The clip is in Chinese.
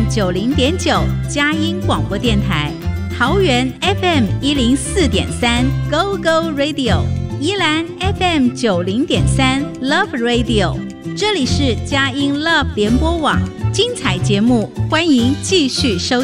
90.9佳音广播电台，桃园 FM 104.3 Go Go Radio， 宜兰 FM 90.3 Love Radio， 这里是佳音 Love 联播网，精彩节目欢迎继续收听。